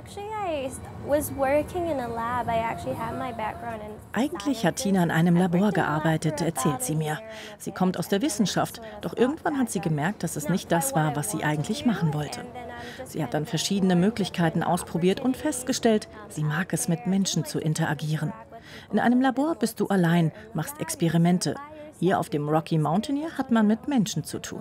Eigentlich hat Tina in einem Labor gearbeitet, erzählt sie mir. Sie kommt aus der Wissenschaft, doch irgendwann hat sie gemerkt, dass es nicht das war, was sie eigentlich machen wollte. Sie hat dann verschiedene Möglichkeiten ausprobiert und festgestellt, sie mag es, mit Menschen zu interagieren. In einem Labor bist du allein, machst Experimente. Hier auf dem Rocky Mountaineer hat man mit Menschen zu tun.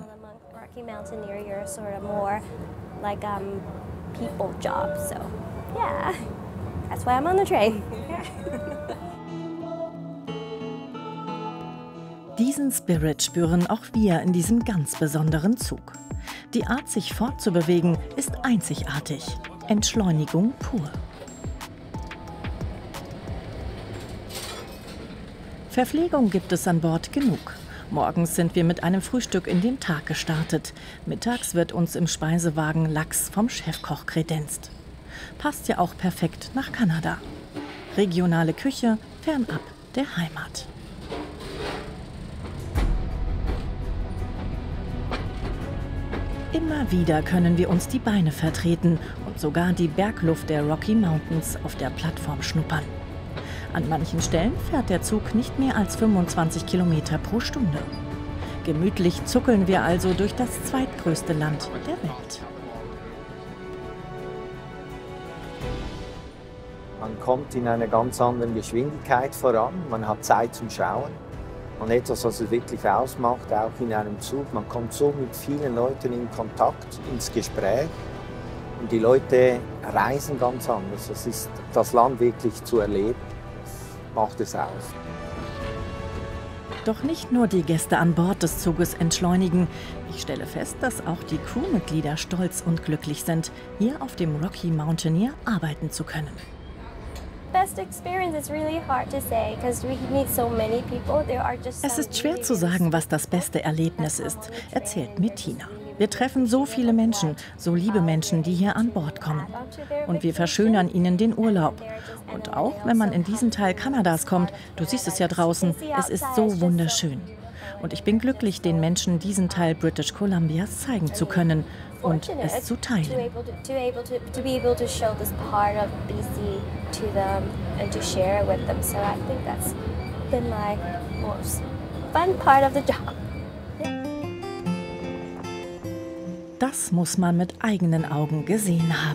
Diesen Spirit spüren auch wir in diesem ganz besonderen Zug. Die Art, sich fortzubewegen, ist einzigartig. Entschleunigung pur. Verpflegung gibt es an Bord genug. Morgens sind wir mit einem Frühstück in den Tag gestartet. Mittags wird uns im Speisewagen Lachs vom Chefkoch kredenzt. Passt ja auch perfekt nach Kanada. Regionale Küche fernab der Heimat. Immer wieder können wir uns die Beine vertreten und sogar die Bergluft der Rocky Mountains auf der Plattform schnuppern. An manchen Stellen fährt der Zug nicht mehr als 25 Kilometer pro Stunde. Gemütlich zuckeln wir also durch das zweitgrößte Land der Welt. Man kommt in einer ganz anderen Geschwindigkeit voran, man hat Zeit zum Schauen. Und etwas, was es wirklich ausmacht, auch in einem Zug, man kommt so mit vielen Leuten in Kontakt, ins Gespräch. Und die Leute reisen ganz anders. Das ist das Land wirklich zu erleben, das macht es aus. Doch nicht nur die Gäste an Bord des Zuges entschleunigen. Ich stelle fest, dass auch die Crewmitglieder stolz und glücklich sind, hier auf dem Rocky Mountaineer arbeiten zu können. Es ist schwer zu sagen, was das beste Erlebnis ist, erzählt mir Tina. Wir treffen so viele Menschen, so liebe Menschen, die hier an Bord kommen. Und wir verschönern ihnen den Urlaub. Und auch wenn man in diesen Teil Kanadas kommt, du siehst es ja draußen, es ist so wunderschön. Und ich bin glücklich, den Menschen diesen Teil British Columbias zeigen zu können und es zu teilen. Das muss man mit eigenen Augen gesehen haben.